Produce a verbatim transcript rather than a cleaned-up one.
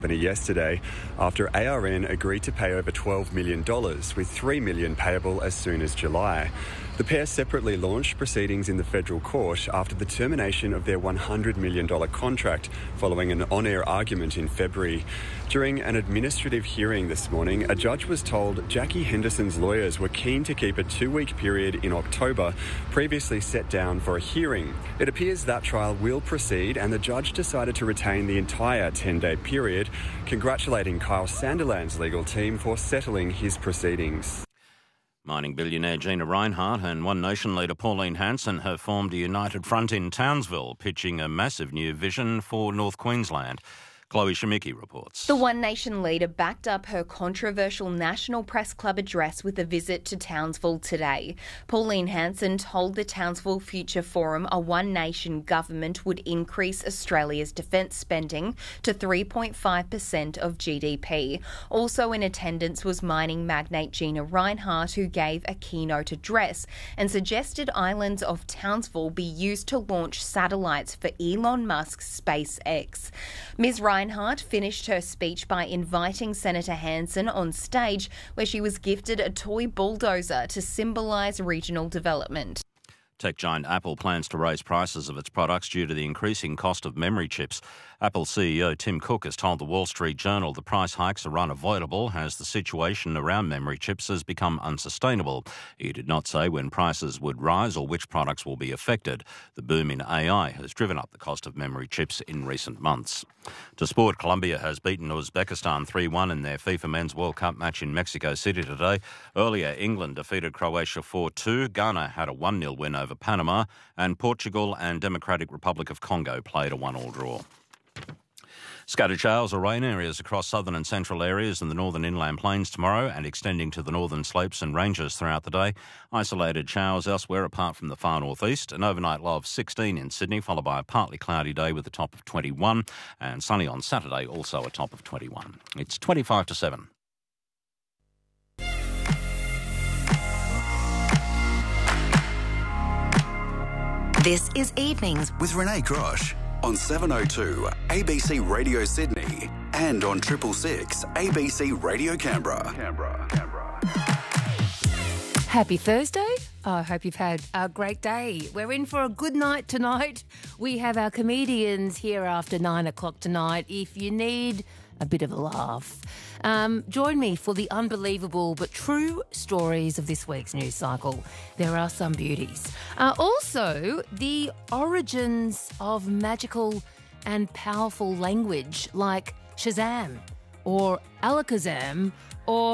yesterday after A R N agreed to pay over twelve million dollars, with three million dollars payable as soon as July. The pair separately launched proceedings in the federal court after the termination of their one hundred million dollars contract following an on-air argument in February. During an administrative hearing this morning, a judge was told Jackie Henderson's lawyers were keen to keep a two-week period in October, previously set down for a hearing. It appears that trial will proceed, and the judge decided to retain the entire ten-day period, congratulating Kyle Sandilands' legal team for settling his proceedings. Mining billionaire Gina Rinehart and One Nation leader Pauline Hanson have formed a united front in Townsville, pitching a massive new vision for North Queensland. Chloe Shemicki reports. The One Nation leader backed up her controversial National Press Club address with a visit to Townsville today. Pauline Hanson told the Townsville Future Forum a One Nation government would increase Australia's defence spending to three point five percent of G D P. Also in attendance was mining magnate Gina Rinehart, who gave a keynote address and suggested islands of Townsville be used to launch satellites for Elon Musk's SpaceX. Miz Rinehart Rinehart finished her speech by inviting Senator Hanson on stage, where she was gifted a toy bulldozer to symbolise regional development. Tech giant Apple plans to raise prices of its products due to the increasing cost of memory chips. Apple C E O Tim Cook has told the Wall Street Journal the price hikes are unavoidable as the situation around memory chips has become unsustainable. He did not say when prices would rise or which products will be affected. The boom in A I has driven up the cost of memory chips in recent months. To sport, Colombia has beaten Uzbekistan three one in their FIFA Men's World Cup match in Mexico City today. Earlier, England defeated Croatia four two, Ghana had a one nil win over Panama, and Portugal and Democratic Republic of Congo played a one-all draw. Scattered showers or rain areas across southern and central areas and the northern inland plains tomorrow and extending to the northern slopes and ranges throughout the day. Isolated showers elsewhere apart from the far northeast. An overnight low of sixteen in Sydney, followed by a partly cloudy day with a top of twenty-one. And sunny on Saturday, also a top of twenty-one. It's twenty-five to seven. This is Evenings with Renee Grosh on seven oh two A B C Radio Sydney and on Triple Six A B C Radio Canberra. Canberra, Canberra. Happy Thursday. I hope you've had a great day. We're in for a good night tonight. We have our comedians here after nine o'clock tonight. If you need a bit of a laugh, um, join me for the unbelievable but true stories of this week's news cycle. There are some beauties. Uh, also, the origins of magical and powerful language like Shazam or Alakazam or